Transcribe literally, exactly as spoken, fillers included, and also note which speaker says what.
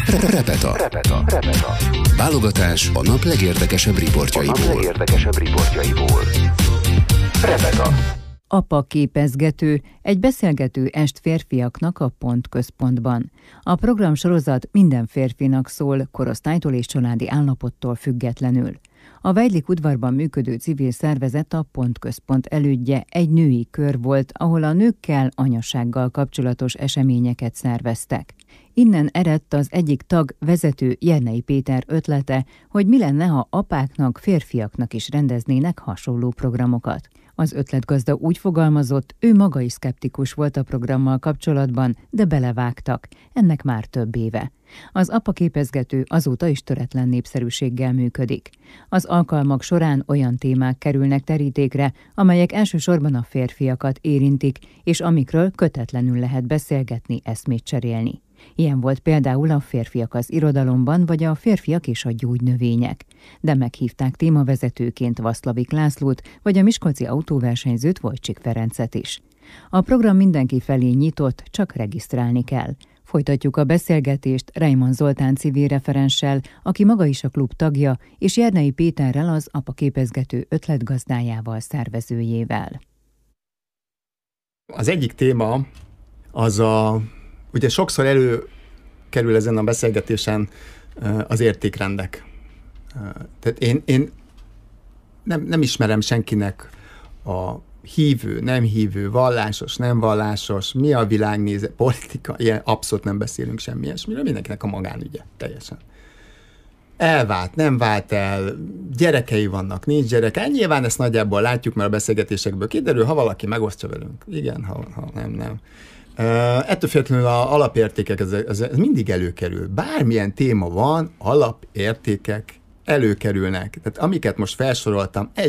Speaker 1: Repeta. Repeta. Repeta. Válogatás a nap legérdekesebb riportjaiból. A nap legérdekesebb riportjaiból. Repeta.
Speaker 2: Apa képezgető, egy beszélgető est férfiaknak a Pont központban. A programsorozat minden férfinak szól, korosztálytól és családi állapottól függetlenül. A Weidlich udvarban működő civil szervezet, a Pont központ elődje egy női kör volt, ahol a nőkkel, anyasággal kapcsolatos eseményeket szerveztek. Innen eredt az egyik tag, vezető Jernei Péter ötlete, hogy mi lenne, ha apáknak, férfiaknak is rendeznének hasonló programokat. Az ötletgazda úgy fogalmazott, ő maga is szkeptikus volt a programmal kapcsolatban, de belevágtak. Ennek már több éve. Az apa képezgető azóta is töretlen népszerűséggel működik. Az alkalmak során olyan témák kerülnek terítékre, amelyek elsősorban a férfiakat érintik, és amikről kötetlenül lehet beszélgetni, eszmét cserélni. Ilyen volt például a Férfiak az irodalomban, vagy a Férfiak és a gyógynövények. De meghívták témavezetőként Vaszlavik Lászlót, vagy a miskolci autóversenyzőt, Wojcik Ferencet is. A program mindenki felé nyitott, csak regisztrálni kell. Folytatjuk a beszélgetést Reimann Zoltán civil referenssel, aki maga is a klub tagja, és Jernei Péterrel, az apa képezgető ötletgazdájával, szervezőjével.
Speaker 3: Az egyik téma az a, ugye sokszor előkerül ezen a beszélgetésen az értékrendek. Tehát én, én nem, nem ismerem senkinek a hívő, nem hívő, vallásos, nem vallásos, mi a világnézet, politika, ilyen abszolút nem beszélünk semmi ilyesmiről, mindenkinek a magánügye, teljesen. Elvált, nem vált el, gyerekei vannak, nincs gyereke, nyilván ezt nagyjából látjuk, mert a beszélgetésekből kiderül, ha valaki megosztja velünk, igen, ha, ha nem, nem. Uh, ettől függetlenül az alapértékek, ez, ez, ez mindig előkerül. Bármilyen téma van, alapértékek előkerülnek. Tehát amiket most felsoroltam, egy